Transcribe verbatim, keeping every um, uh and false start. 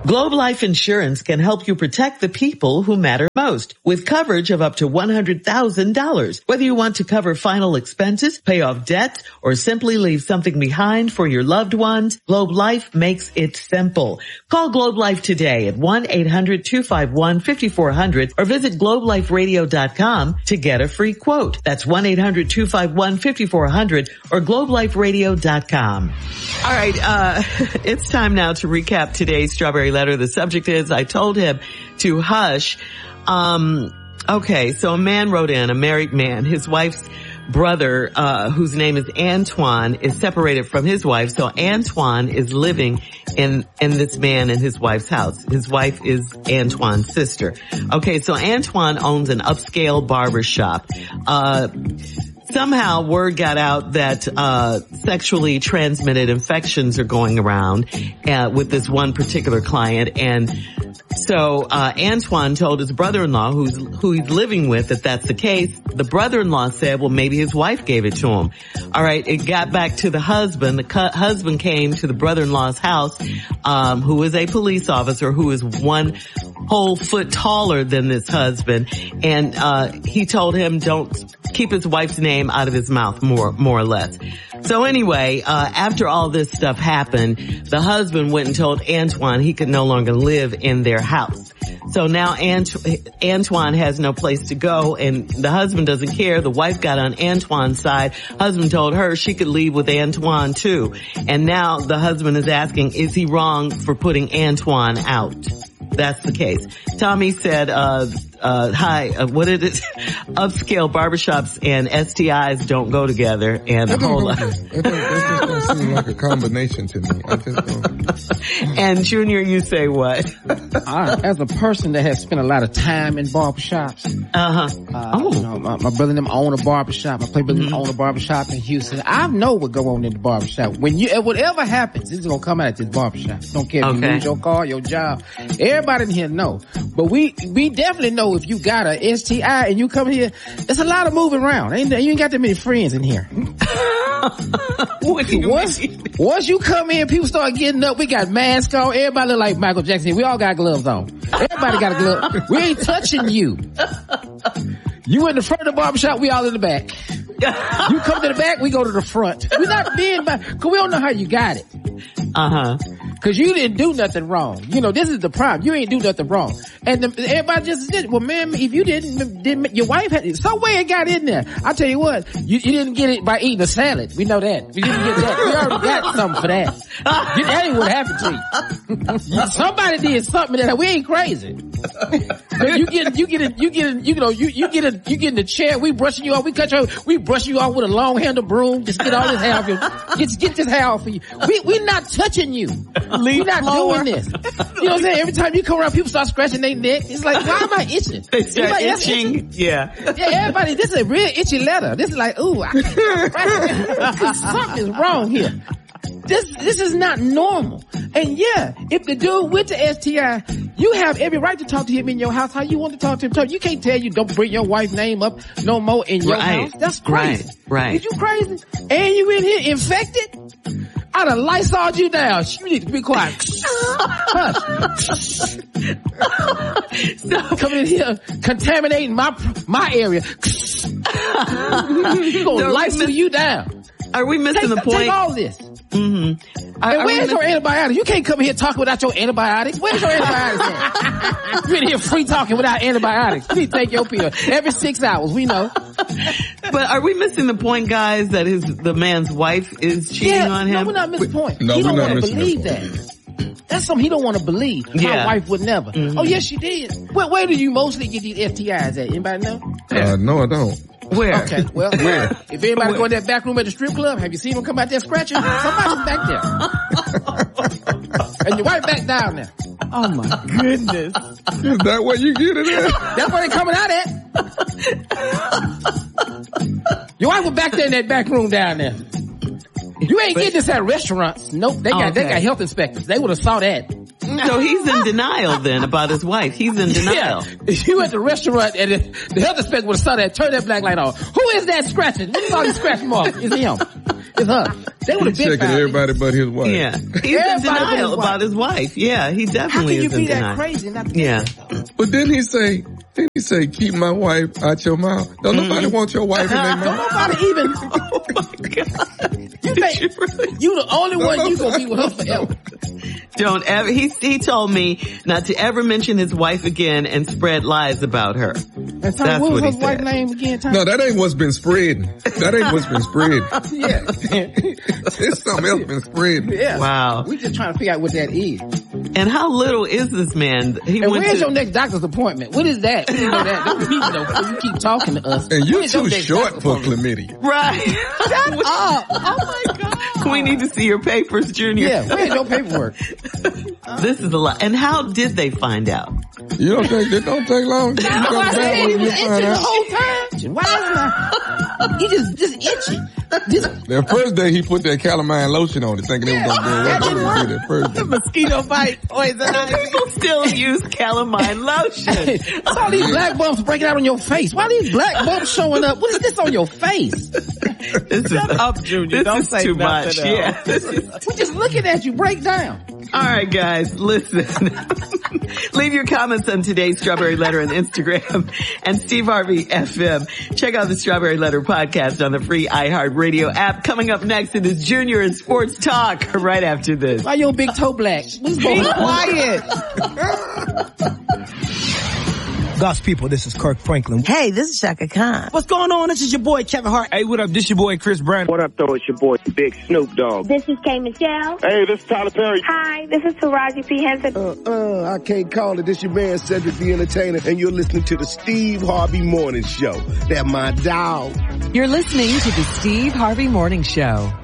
Globe Life Insurance can help you protect the people who matter most with coverage of up to one hundred thousand dollars. Whether you want to cover final expenses, pay off debts, or simply leave something behind for your loved ones, Globe Life makes it simple. Call Globe Life today at one eight hundred two five one five four zero zero or visit globe life radio dot com to get a free quote. That's one eight hundred two five one five four zero zero or globe life radio dot com. All right, uh, it's time now to recap today's Strawberry Letter. The subject is, I told him to hush. Um, okay, so a man wrote in, a married man. His wife's brother, uh, whose name is Antoine, is separated from his wife. So Antoine is living in, in this man and his wife's house. His wife is Antoine's sister. Okay, so Antoine owns an upscale barber shop. Uh, Somehow word got out that uh sexually transmitted infections are going around uh, with this one particular client, and so uh Antoine told his brother-in-law, who's who he's living with, that that's the case. The brother-in-law said, well, maybe his wife gave it to him. All right, it got back to the husband. The cu- husband came to the brother-in-law's house, um who is a police officer, who is one whole foot taller than this husband, and uh he told him don't keep his wife's name out of his mouth, more more or less. So anyway, uh after all this stuff happened, the husband went and told Antoine he could no longer live in their house. So now Ant- Antoine has no place to go, and the husband doesn't care. The wife got on Antoine's side. Husband told her she could leave with Antoine too. And now the husband is asking, is he wrong for putting Antoine out? That's the case. Tommy said, uh, uh, hi, uh, what is it? Upscale barbershops and S T Is don't go together, and a whole lot. It just don't seem like a combination to me. I just don't. And Junior, you say what? I, as a person that has spent a lot of time in barbershops. Uh-huh. Uh, oh. You know, my, my brother and them own a barbershop. My play brother mm-hmm. own a barbershop in Houston. I know what go on in the barbershop. When you, whatever happens, it's gonna come out at this barbershop. Don't care if okay. you lose your car, your job. Everybody in here know. But we, we definitely know if you got a S T I and you come here, there's a lot of moving around. Ain't, you ain't got that many friends in here. What do you once, mean? Once you come in, people start getting up. We got masks on. Everybody look like Michael Jackson. We all got gloves on. Everybody got a glove. We ain't touching you. You in the front of the barbershop, we all in the back. You come to the back, we go to the front. We're not being back, cause we don't know how you got it. Uh-huh. Cause you didn't do nothing wrong. You know, this is the problem. You ain't do nothing wrong. And the, everybody just did, well, man, if you didn't, didn't, your wife had, some way it got in there. I tell you what, you, you didn't get it by eating a salad. We know that. We didn't get that. We already got something for that. That ain't what happened to you. Somebody did something that we ain't crazy. But you get, you get it, you get it, you know, you, you get a, you get in the chair, we brushing you off, we cut you off, we brush you off with a long handle broom, just get all this hair off you, get, get this hair off for you. We, we're not touching you. We're not lower. doing this. You know what I'm saying? Every time you come around, people start scratching their neck. It's like, why am I itching? They start like, itching. itching. Yeah. Yeah, everybody, this is a real itchy letter. This is like, ooh, I, something is wrong here. This, this is not normal. And yeah, if the dude with the S T I, you have every right to talk to him in your house how you want to talk to him. You can't tell you don't bring your wife's name up no more in your right. house. That's crazy. Right, right. Is you crazy? And you in here infected? I done Lysol you down. You need to be quiet. Hush. So, coming in here, contaminating my, my area. You gonna Lysol you down. Are we missing take, the point? Take all this. Mm-hmm. Are, and where's your antibiotics? You can't come here talking without your antibiotics. Where's your antibiotics at? You in here free talking without antibiotics. You need to take your pill every six hours. We know. But are we missing the point, guys, that his the man's wife is cheating yeah, on him? No, we're not missing the point. No, he we're don't not want to missing believe that. that. That's something he don't want to believe. Yeah. My wife would never. Mm-hmm. Oh, yes, she did. Where, where do you mostly get these S T Is at? Anybody know? Uh, no, I don't. Where? Okay, well, where? If everybody Where? go in that back room at the strip club, have you seen them come out there scratching? Somebody's back there. And your wife back down there. Oh my goodness. Is that where you get it at? That's where they coming out at. Your wife was back there in that back room down there. You ain't getting this at restaurants. Nope, they got, okay. they got health inspectors. They would have saw that. So he's in denial then about his wife. He's in denial. Yeah. If you at the restaurant and the health inspector would have saw that, turn that black light on. Who is that scratching? What is all these scratch marks? It's him. It's her. They would have He's been checking everybody but his wife. Yeah. He's Everybody in but his denial wife. about his wife. Yeah, he How definitely can you is in be that denial. crazy? And not Yeah. But didn't he say, didn't he say, keep my wife out your mouth? Don't Mm-hmm. nobody want your wife in their Don't mouth. nobody even. Oh my God. You think you really? you the only one you gonna be with her forever? Don't ever, he, he told me not to ever mention his wife again and spread lies about her. And That's Tom, what was what he his wife's said. name again? Tom? No, that ain't what's been spreading. That ain't what's been spreading. Yeah. It's something else been spreading. Yeah. Wow. We just trying to figure out what that is. And how little is this man? He And went where's to, your next doctor's appointment? What is that? We didn't know that. Don't need to know before you keep talking to us. And you're Where's your too next short doctor's for appointment? chlamydia. right. Shut up. Oh my God. We need to see your papers, Junior. Yeah, where's your paperwork? This is a lot. And how did they find out? You don't think it don't take long? You That's got why I the said bad he one, you was find itching the out. whole time. Why is not? He just, just itching. Just, The first day he put that calamine lotion on it, thinking it was gonna That go didn't away. work. That first day. mosquito bite poison ivy. People still use calamine lotion. What's all these black bumps breaking out on your face? Why are these black bumps showing up? What is this on your face? This is up, Junior. This Don't is say too nothing much. else. Yeah. This is, We're just looking at you break down. all right, guys, listen. Leave your comments on today's Strawberry Letter on Instagram and Steve Harvey F M. Check out the Strawberry Letter podcast on the free iHeartRadio app. Coming up next, it is Junior and Sports Talk right after this. Why your big toe black? What's going Be on? quiet. God's people, this is Kirk Franklin. Hey, this is Shaka Khan. What's going on? This is your boy Kevin Hart. Hey, what up? This your boy Chris Brown. What up, though? It's your boy, Big Snoop Dogg. This is K. Michelle. Hey, this is Tyler Perry. Hi, this is Taraji P. Henson. Uh, uh, I can't call it. This your man, Cedric the Entertainer, and you're listening to the Steve Harvey Morning Show. That my dog. You're listening to the Steve Harvey Morning Show.